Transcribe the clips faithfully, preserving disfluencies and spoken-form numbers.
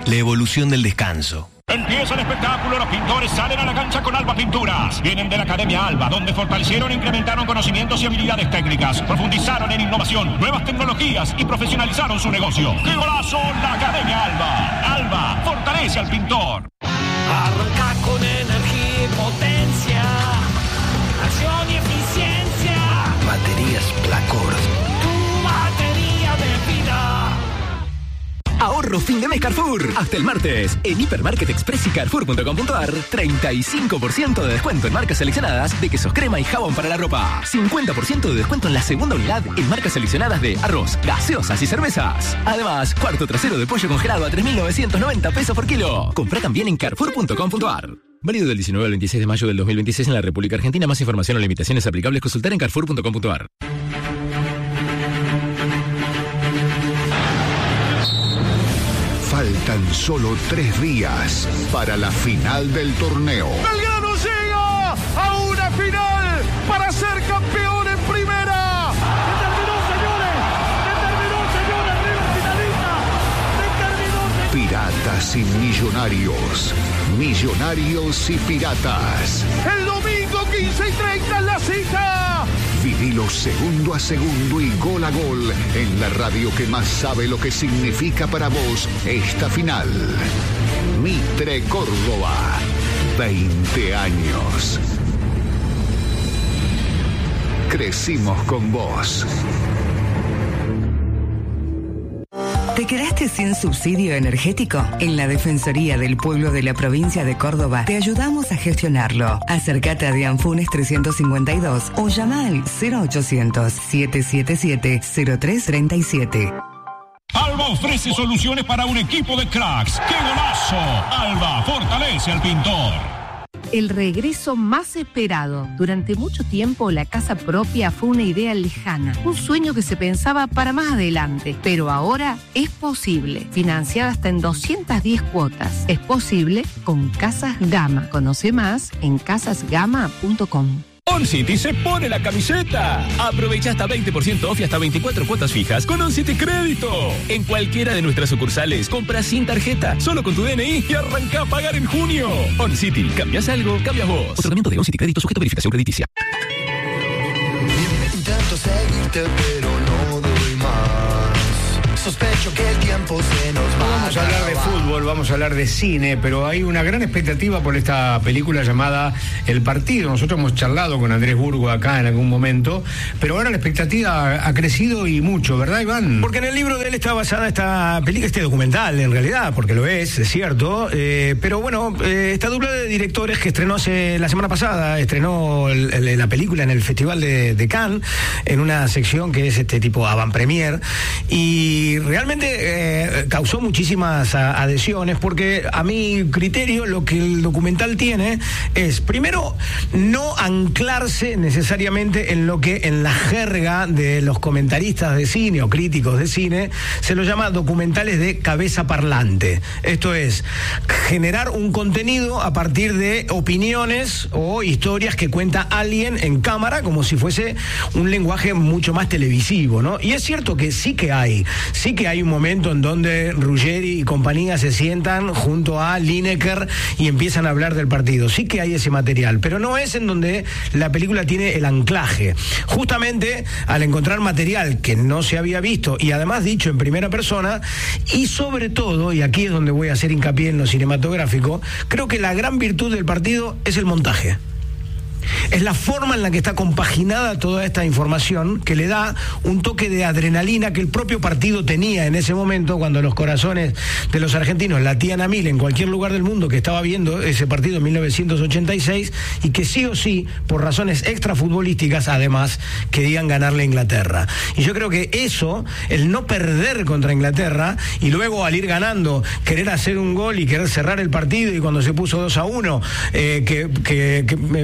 la evolución del descanso. Empieza el espectáculo, los pintores salen a la cancha con Alba Pinturas. Vienen de la Academia Alba, donde fortalecieron e incrementaron conocimientos y habilidades técnicas. Profundizaron en innovación, nuevas tecnologías y profesionalizaron su negocio. ¡Qué golazo! La Academia Alba. Alba, fortalece al pintor. Arranca con energía y potencia, acción y eficiencia. Baterías Placord. Tu batería de vida. Ahorro fin de mes Carrefour. Hasta el martes. En Hipermarket Express y Carrefour punto com punto a r, treinta y cinco por ciento de descuento en marcas seleccionadas de quesos crema y jabón para la ropa. cincuenta por ciento de descuento en la segunda unidad en marcas seleccionadas de arroz, gaseosas y cervezas. Además, cuarto trasero de pollo congelado a tres mil novecientos noventa pesos por kilo. Comprá también en Carrefour punto com punto a r. Válido del diecinueve al veintiséis de mayo del dos mil veintiséis en la República Argentina. Más información o limitaciones aplicables consultar en Carrefour punto com punto a r. Faltan solo tres días para la final del torneo. Belgrano llega a una final para ser campeón en primera. Se terminó, señores. Se terminó, señores. River finalista. Se terminó, señores. Piratas y Millonarios. Millonarios y Piratas. El domingo quince y treinta en la cita. Vivilo segundo a segundo y gol a gol en la radio que más sabe lo que significa para vos esta final. Mitre Córdoba, veinte años. Crecimos con vos. ¿Te quedaste sin subsidio energético? En la Defensoría del Pueblo de la Provincia de Córdoba te ayudamos a gestionarlo. Acércate a Dianfunes trescientos cincuenta y dos o llama al cero ochocientos, siete siete siete, cero tres tres siete. Alba ofrece soluciones para un equipo de cracks. ¡Qué golazo! Alba fortalece al pintor. El regreso más esperado. Durante mucho tiempo la casa propia fue una idea lejana, un sueño que se pensaba para más adelante, pero ahora es posible. Financiada hasta en doscientas diez cuotas. Es posible con Casas Gama. Conoce más en casas gama punto com. OnCity se pone la camiseta. Aprovecha hasta veinte por ciento off y hasta veinticuatro cuotas fijas con OnCity Crédito. En cualquiera de nuestras sucursales, compra sin tarjeta, solo con tu D N I y arranca a pagar en junio. OnCity, cambias algo, cambias vos. Otorgamiento de OnCity Crédito sujeto a verificación crediticia. Intento seguirte, pero no doy más. Sospecho que el tiempo se nos va. Vamos a hablar de fútbol, vamos a hablar de cine, pero hay una gran expectativa por esta película llamada El Partido. Nosotros hemos charlado con Andrés Burgo acá en algún momento, pero ahora la expectativa ha crecido y mucho, ¿verdad, Iván? Porque en el libro de él está basada esta película, este documental, en realidad, porque lo es, es cierto. Eh, pero bueno, eh, esta dupla de directores que estrenó hace, la semana pasada, estrenó el, el, la película en el Festival de, de Cannes, en una sección que es este tipo avant premier, y realmente eh, causó muchísimas a, adhesiones, porque a mi criterio lo que el documental tiene es, primero, no anclarse necesariamente en lo que en la jerga de los comentaristas de cine o críticos de cine se lo llama documentales de cabeza parlante. Esto es, generar un contenido a partir de opiniones o historias que cuenta alguien en cámara, como si fuese un lenguaje mucho más televisivo, ¿no? Y es cierto que sí que hay, sí que hay un momento en donde Ruggeri y compañía se sientan junto a Lineker y empiezan a hablar del partido. Sí que hay ese material, pero no es en donde la película tiene el anclaje. Justamente al encontrar material que no se había visto y además dicho en primera persona, y sobre todo, y aquí es donde voy a hacer hincapié en lo cinematográfico, creo que la gran virtud del partido es el montaje. Es la forma en la que está compaginada toda esta información que le da un toque de adrenalina que el propio partido tenía en ese momento, cuando los corazones de los argentinos latían a mil en cualquier lugar del mundo que estaba viendo ese partido en mil novecientos ochenta y seis, y que sí o sí, por razones extrafutbolísticas, además, querían ganarle a Inglaterra. Y yo creo que eso, el no perder contra Inglaterra y luego al ir ganando, querer hacer un gol y querer cerrar el partido, y cuando se puso dos a uno, eh, que, que, que no sé,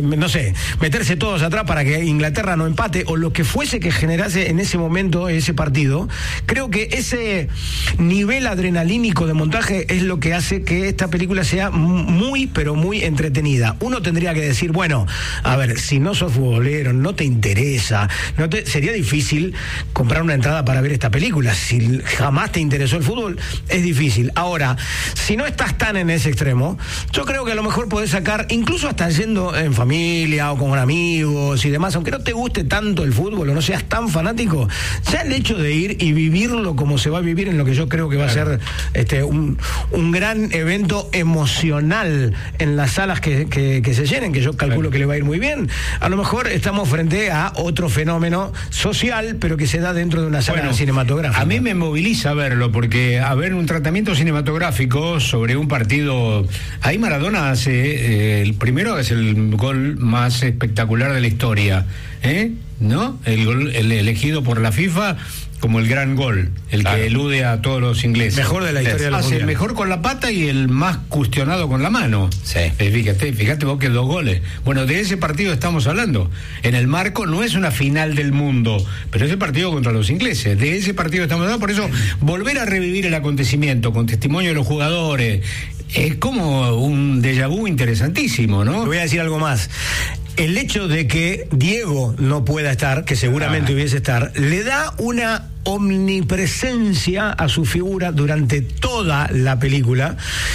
sé, meterse todos atrás para que Inglaterra no empate o lo que fuese que generase en ese momento ese partido, creo que ese nivel adrenalínico de montaje es lo que hace que esta película sea muy, pero muy entretenida. Uno tendría que decir, bueno, a ver, si no sos futbolero, no te interesa, no te, sería difícil comprar una entrada para ver esta película. Si jamás te interesó el fútbol, es difícil. Ahora, si no estás tan en ese extremo, yo creo que a lo mejor podés sacar, incluso hasta yendo en familia o con amigos y demás, aunque no te guste tanto el fútbol o no seas tan fanático, ya el hecho de ir y vivirlo como se va a vivir en lo que yo creo que va claro. a ser este, un, un gran evento emocional en las salas que, que, que se llenen, que yo calculo claro. que le va a ir muy bien. A lo mejor estamos frente a otro fenómeno social, pero que se da dentro de una sala bueno, cinematográfica. A mí me moviliza verlo, porque a ver un tratamiento cinematográfico sobre un partido, ahí Maradona hace, eh, el primero es el gol más espectacular de la historia, ¿eh? ¿No? El gol el elegido por la FIFA como el gran gol, el claro. que elude a todos los ingleses. Mejor de la historia de la Hace el mejor con la pata y el más cuestionado con la mano. Sí. Eh, fíjate, fíjate vos que dos goles. Bueno, de ese partido estamos hablando. En el marco no es una final del mundo, pero es el partido contra los ingleses. De ese partido estamos hablando, por eso volver a revivir el acontecimiento con testimonio de los jugadores es como un déjà vu interesantísimo, ¿no? Te voy a decir algo más. El hecho de que Diego no pueda estar, que seguramente ah. hubiese estar, le da una omnipresencia a su figura durante toda la película,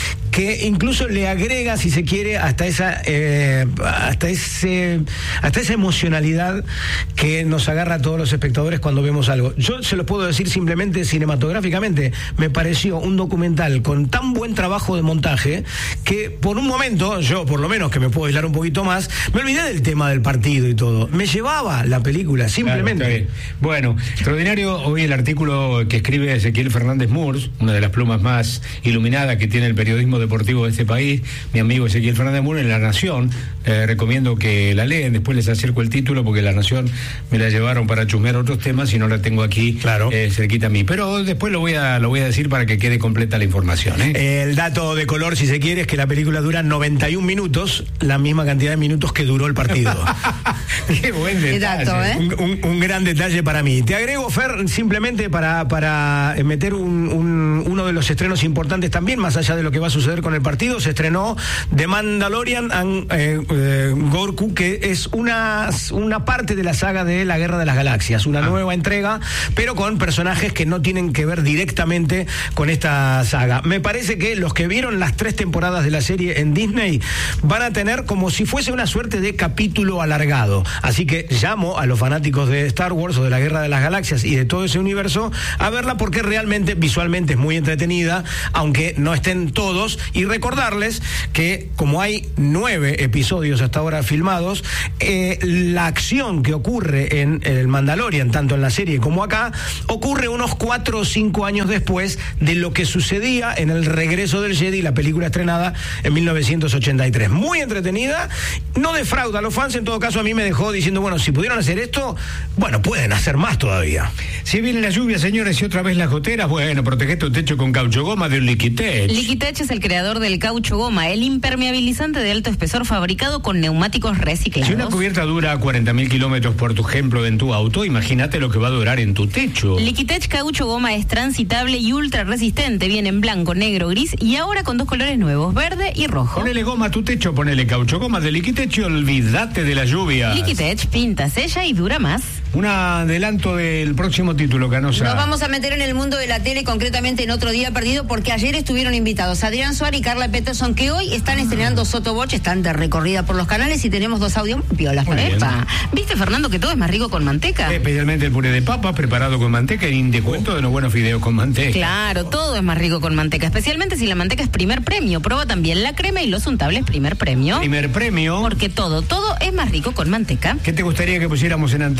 que incluso le agrega, si se quiere, hasta esa eh, hasta ese hasta esa emocionalidad que nos agarra a todos los espectadores cuando vemos algo. Yo se lo puedo decir simplemente cinematográficamente, me pareció un documental con tan buen trabajo de montaje que por un momento, yo por lo menos que me puedo aislar un poquito más, me olvidé del tema del partido y todo. Me llevaba la película, simplemente. Claro, bueno, extraordinario hoy el artículo que escribe Ezequiel Fernández Murs, una de las plumas más iluminadas que tiene el periodismo deportivo de este país, mi amigo Ezequiel Fernández Murs, en La Nación. Eh, recomiendo que la leen, después les acerco el título porque La Nación me la llevaron para chusmear otros temas y no la tengo aquí claro. eh, cerquita a mí. Pero después lo voy a lo voy a decir para que quede completa la información. ¿eh? El dato de color, si se quiere, es que la película dura noventa y un minutos, la misma cantidad de minutos que duró el partido. Qué buen detalle. Dato, ¿eh? un, un, un gran detalle para mí. Te agrego, Fer, simplemente para, para meter un, un, uno de los estrenos importantes también, más allá de lo que va a suceder con el partido. Se estrenó The Mandalorian and eh, eh, Grogu, que es una, una parte de la saga de la Guerra de las Galaxias, una ah. nueva entrega, pero con personajes que no tienen que ver directamente con esta saga. Me parece que los que vieron las tres temporadas de la serie en Disney van a tener como si fuese una suerte de capítulo alargado. Así que llamo a los fanáticos de Star Wars o de la Guerra de las Galaxias y de todo ese universo a verla, porque realmente visualmente es muy entretenida, aunque no estén todos, y recordarles que como hay nueve episodios hasta ahora filmados, eh, la acción que ocurre en el Mandalorian, tanto en la serie como acá, ocurre unos cuatro o cinco años después de lo que sucedía en El Regreso del Jedi, la película estrenada en mil novecientos ochenta y tres. Muy entretenida, no defrauda a los fans, en todo caso a mí me dejó diciendo, bueno, si pudieron hacer esto, bueno, pueden hacer más todavía. Si viene la lluvia, señores, y otra vez las goteras, bueno, protege tu techo con caucho goma de Liquitech. Liquitech es el creador del caucho goma, el impermeabilizante de alto espesor fabricado con neumáticos reciclados. Si una cubierta dura cuarenta mil kilómetros, por tu ejemplo, en tu auto, imagínate lo que va a durar en tu techo. Liquitech caucho goma es transitable y ultra resistente. Viene en blanco, negro, gris y ahora con dos colores nuevos, verde y rojo. Ponele goma a tu techo, ponele caucho goma de Liquitech y olvídate de la lluvia. Liquitech pinta, sella y dura más. Un adelanto del próximo título, Canosa. Nos vamos a meter en el mundo de la tele, concretamente en Otro Día Perdido, porque ayer estuvieron invitados Adrián Suárez y Carla Peterson, que hoy están estrenando Sotoboch, están de recorrida por los canales y tenemos dos audios muy piolas. Epa. ¿Viste, Fernando, que todo es más rico con manteca? Especialmente el puré de papa preparado con manteca y te cuento de los buenos fideos con manteca. Claro, todo es más rico con manteca, especialmente si la manteca es primer premio. Prueba también la crema y los untables primer premio. Primer premio. Porque todo, todo es más rico con manteca. ¿Qué te gustaría que pusiéramos en antena, Nick?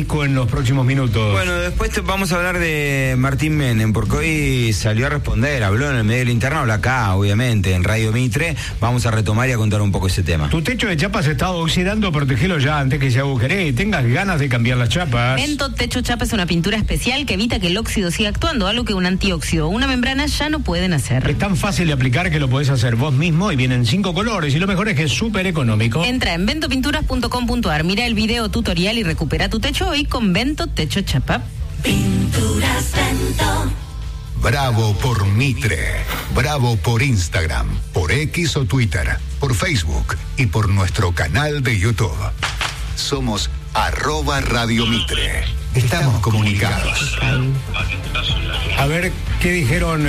disco en los próximos minutos. Bueno, después te vamos a hablar de Martín Menem, porque hoy salió a responder, habló en el medio del interno, habla acá, obviamente, en Radio Mitre. Vamos a retomar y a contar un poco ese tema. Tu techo de chapas se está oxidando, protegelo ya antes que se agujere y tengas ganas de cambiar las chapas. Vento Techo Chapa es una pintura especial que evita que el óxido siga actuando, algo que un antióxido o una membrana ya no pueden hacer. Es tan fácil de aplicar que lo podés hacer vos mismo y vienen cinco colores y lo mejor es que es súper económico. Entra en vento pinturas punto com punto a r, mira el video tutorial y recupera tu techo hoy con Vento Techo Chapa. Pinturas Vento. Bravo por Mitre, bravo por Instagram, por X o Twitter, por Facebook y por nuestro canal de YouTube. Somos arroba Radio Mitre. Estamos comunicados. A ver, ¿qué dijeron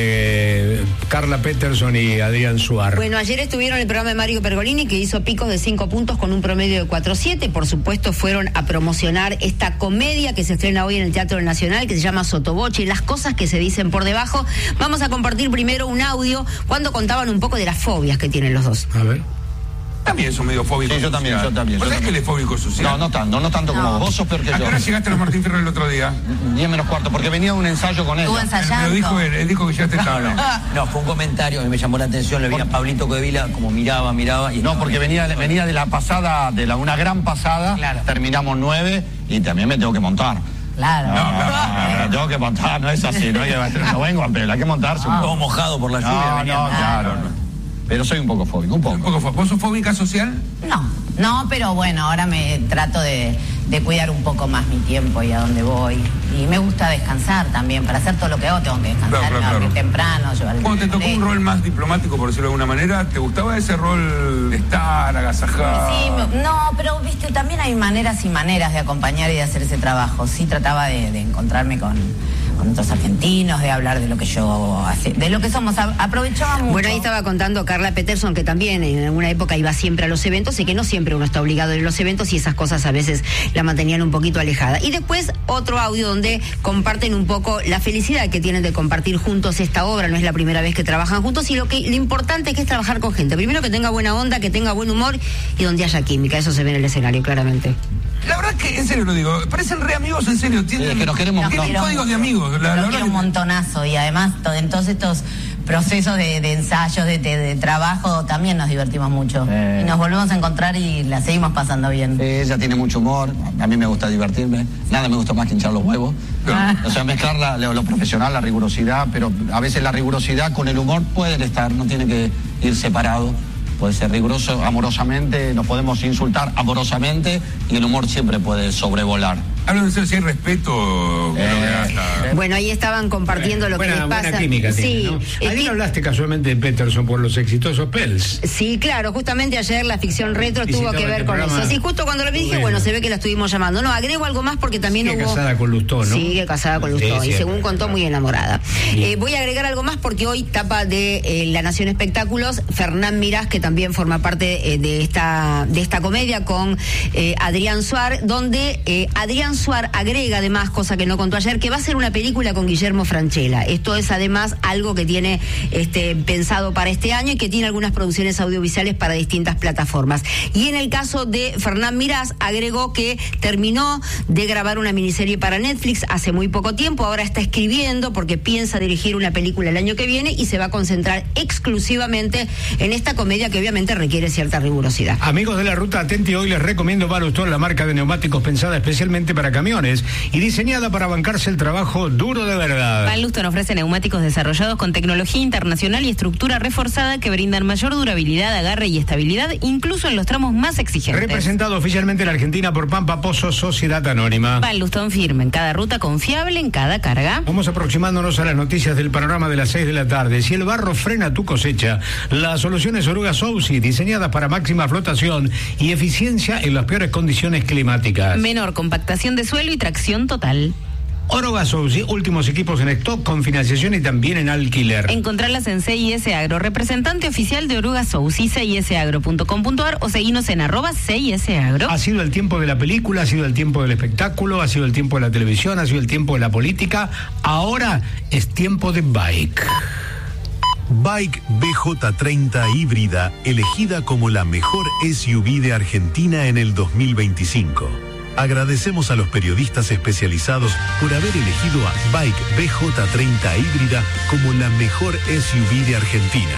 eh, Carla Peterson y Adrián Suar? Bueno, ayer estuvieron en el programa de Mario Pergolini, que hizo picos de cinco puntos con un promedio de cuatro siete. Por supuesto, fueron a promocionar esta comedia que se estrena hoy en el Teatro Nacional, que se llama Sotoboche, las cosas que se dicen por debajo. Vamos a compartir primero un audio cuando contaban un poco de las fobias que tienen los dos. A ver. También son medio fóbicos. Sí, yo también, social. yo también. ¿Por yo qué también. él es fóbico social? No, no tanto, no tanto No. como vos. Vos sos peor que ¿A qué yo. hora llegaste a los Martín Fierro el otro día? Diez menos cuarto, porque venía de un ensayo con él. Estuvo ensayando. Lo dijo él, él dijo que llegaste tarde. No, fue un comentario que me llamó la atención, le vi a Pablito Codevila como miraba, miraba y No, porque venía, venía de la pasada, de la una gran pasada, Claro. terminamos nueve y también me tengo que montar. Claro. No, no, no, no, me tengo que montar, no es así, no, hay que, no vengo a pelo, hay que montarse un todo poco. mojado por la lluvia. No, venía. no, claro, no. Pero soy un poco fóbico, un poco. Un poco fó- ¿Vos sos fóbica social? No, no, pero bueno, ahora me trato de, de cuidar un poco más mi tiempo y a dónde voy. Y me gusta descansar también. Para hacer todo lo que hago tengo que descansar, Claro, claro, me dormir claro. temprano, llevar el Cuando te tocó un colegio. rol más diplomático, por decirlo de alguna manera, ¿te gustaba ese rol de estar, agasajar? Sí, me- no, pero viste, también hay maneras y maneras de acompañar y de hacer ese trabajo. Sí trataba de, de encontrarme con, con otros argentinos, de hablar de lo que yo hace, de lo que somos. A- aprovechaba mucho. Bueno, ahí estaba contando Carla Peterson que también en alguna época iba siempre a los eventos y que no siempre uno está obligado a ir a los eventos y esas cosas a veces la mantenían un poquito alejada. Y después otro audio donde comparten un poco la felicidad que tienen de compartir juntos esta obra. No es la primera vez que trabajan juntos y lo que lo importante que es trabajar con gente. Primero que tenga buena onda, que tenga buen humor y donde haya química. Eso se ve en el escenario claramente. La verdad que, en serio lo digo, parecen re amigos, en serio. Tienen, Sí, que nos queremos tienen quiero códigos de mucho. amigos. La, la Lo verdad quiero que- un montonazo y además to- en todos estos procesos de, de ensayos, de, de- de trabajo, también nos divertimos mucho. Eh. Y nos volvemos a encontrar y la seguimos pasando bien. Sí, ella tiene mucho humor, a mí me gusta divertirme, nada me gusta más que hinchar los huevos. Ah. O sea, mezclar la- lo, lo profesional, la rigurosidad, pero a veces la rigurosidad con el humor pueden estar, no tiene que ir separado. Puede ser riguroso amorosamente, nos podemos insultar amorosamente y el humor siempre puede sobrevolar. Hablo de serio, si hay respeto. creo que hasta- Bueno, ahí estaban compartiendo lo buena, que les pasa. buena química sí, tiene, ¿no? eh, Ayer ti- hablaste casualmente de Peterson por los exitosos Pels. Sí, claro, justamente ayer la ficción retro Visitaba tuvo que ver este con programa. eso. Sí, justo cuando lo vi dije, Bueno. bueno, se ve que la estuvimos llamando. No, agrego algo más porque también Sigue hubo... casada con Lustó, ¿no? Sigue casada con Sí, Lustó y siempre. según contó muy enamorada. Eh, voy a agregar algo más porque hoy tapa de eh, La Nación Espectáculos Fernán Mirás, que también forma parte eh, de esta de esta comedia con eh, Adrián Suar, donde eh, Adrián Suar agrega además, cosa que no contó ayer, que va a ser una película con Guillermo Francella. Esto es además algo que tiene este, pensado para este año y que tiene algunas producciones audiovisuales para distintas plataformas. Y en el caso de Fernán Mirás, agregó que terminó de grabar una miniserie para Netflix hace muy poco tiempo, ahora está escribiendo porque piensa dirigir una película el año que viene y se va a concentrar exclusivamente en esta comedia que obviamente requiere cierta rigurosidad. Amigos de la ruta, atenti, hoy les recomiendo Balustón, la marca de neumáticos pensada especialmente para camiones y diseñada para bancarse el trabajo duro de verdad. Van Luston ofrece neumáticos desarrollados con tecnología internacional y estructura reforzada que brindan mayor durabilidad, agarre y estabilidad, incluso en los tramos más exigentes. Representado oficialmente en la Argentina por Pampa Pozo Sociedad Anónima. Van Luston firme en cada ruta, confiable en cada carga. Vamos aproximándonos a las noticias del panorama de las seis de la tarde. Si el barro frena tu cosecha, la solución es Oruga Sousi, diseñadas para máxima flotación y eficiencia en las peores condiciones climáticas. Menor compactación de suelo y tracción total. Oruga Sousi, últimos equipos en stock con financiación y también en alquiler. Encontrarlas en C I S Agro, representante oficial de Oruga Sousi, c i s agro punto com punto a r o seguinos en arroba C I S Agro. Ha sido el tiempo de la película, ha sido el tiempo del espectáculo, ha sido el tiempo de la televisión, ha sido el tiempo de la política. Ahora es tiempo de bike. Bike B J treinta híbrida, elegida como la mejor S U V de Argentina en el dos mil veinticinco. Agradecemos a los periodistas especializados por haber elegido a Bike B J treinta híbrida como la mejor S U V de Argentina.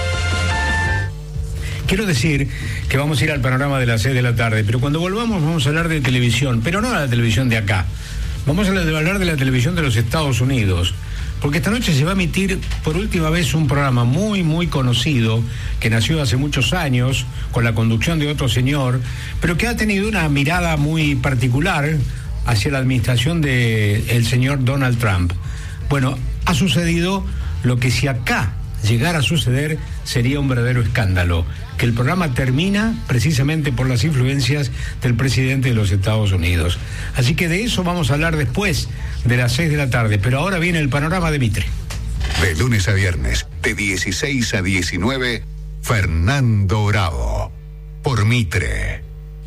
Quiero decir que vamos a ir al panorama de las seis de la tarde, pero cuando volvamos vamos a hablar de televisión, pero no a la televisión de acá. Vamos a hablar de la televisión de los Estados Unidos, porque esta noche se va a emitir por última vez un programa muy, muy conocido, que nació hace muchos años, con la conducción de otro señor, pero que ha tenido una mirada muy particular hacia la administración del señor Donald Trump. Bueno, ha sucedido lo que si acá llegara a suceder sería un verdadero escándalo, que el programa termina precisamente por las influencias del presidente de los Estados Unidos. Así que de eso vamos a hablar después de las seis de la tarde, pero ahora viene el panorama de Mitre. De lunes a viernes, de dieciséis a diecinueve, Fernando Bravo, por Mitre.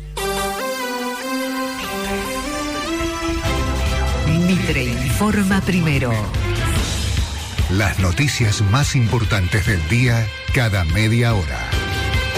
Mitre informa primero. Las noticias más importantes del día cada media hora.